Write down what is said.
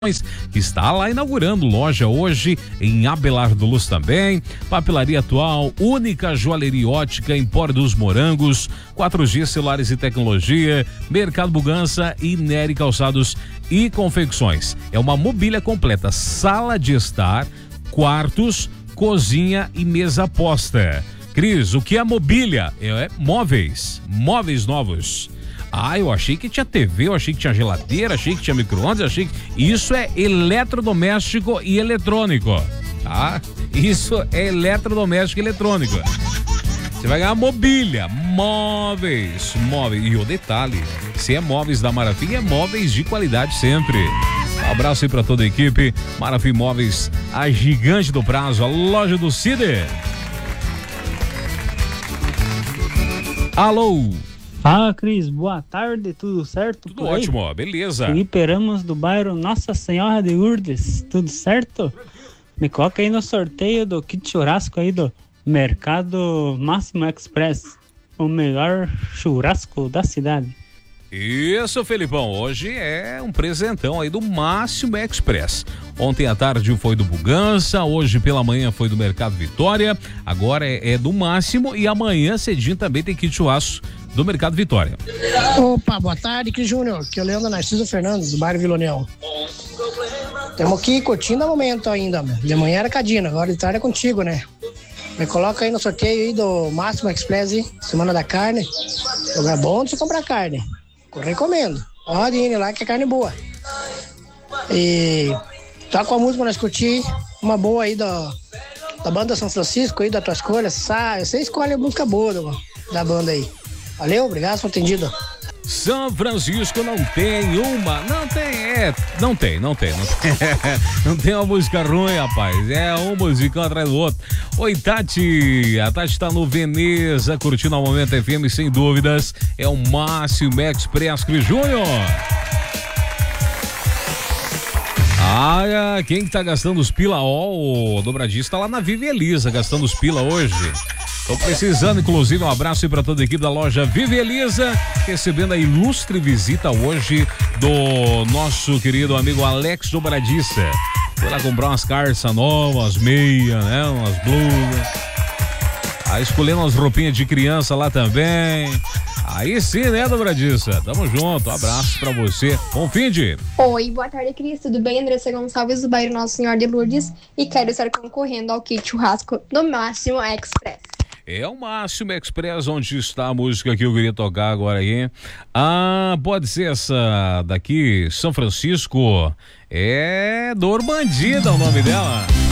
que está lá inaugurando loja hoje em Abelardo Luz também. Papelaria Atual, única joalheria ótica, Empório dos Morangos, 4G Celulares e Tecnologia, Mercado Bugança e Nery Calçados e Confecções. É uma mobília completa, sala de estar, quartos, cozinha e mesa posta. Cris, o que é mobília? É móveis novos. Ah, eu achei que tinha TV, eu achei que tinha geladeira, achei que tinha micro-ondas, achei que... Isso é eletrodoméstico e eletrônico, tá? Isso é eletrodoméstico e eletrônico. Você vai ganhar mobília, móveis. E o detalhe, se é móveis da Marafim, é móveis de qualidade sempre. Um abraço aí pra toda a equipe. Marafim Móveis, a gigante do prazo, a loja do Cider. Alô? Fala, Cris, boa tarde, tudo certo? Tudo ótimo, beleza. Felipe Ramos do bairro Nossa Senhora de Lourdes, tudo certo? Me coloca aí no sorteio do kit churrasco aí do Mercado Máximo Express, o melhor churrasco da cidade. Isso, Felipão, hoje é um presentão aí do Máximo Express. Ontem à tarde foi do Bugança, hoje pela manhã foi do Mercado Vitória, agora é do Máximo e amanhã cedinho também tem kit churrasco do Mercado Vitória. Opa, boa tarde, Cris Júnior, que é o Leandro Narciso Fernandes, do bairro Vila União. Estamos aqui curtindo o momento ainda, de manhã era Cadina, agora de tarde é contigo, né? Me coloca aí no sorteio aí do Máximo Express, hein? Semana da Carne, lugar bom de você comprar carne, eu recomendo, pode ir lá que é carne boa. E tá com a música nós curtir, uma boa aí da banda São Francisco aí, da tua escolha, você escolhe a música boa da banda aí. Valeu, obrigado por atendido. São Francisco não tem uma música ruim, rapaz, é um musicão atrás do outro. Oi, Tati, a Tati tá no Veneza, curtindo a Momento FM, sem dúvidas, é o Máximo Express, Cris Júnior. Ah, quem que tá gastando os pila? O dobradista lá na Vive Elisa, gastando os pila hoje. Tô precisando, inclusive, um abraço aí pra toda a equipe da loja Vive Elisa, recebendo a ilustre visita hoje do nosso querido amigo Alex Dobradista. Foi lá comprar umas calças novas, meias, né? Umas blusas. Aí escolhendo umas roupinhas de criança lá também. Aí sim, né, Dobradista? Tamo junto, um abraço pra você. Bom fim de... Oi, boa tarde, Cris. Tudo bem? Andressa Gonçalves, do bairro Nossa Senhora de Lourdes. E quero estar concorrendo ao kit churrasco do Máximo Express. É o Máximo Express, onde está a música que eu queria tocar agora aí. Ah, pode ser essa daqui, São Francisco. É Dor Bandida o nome dela.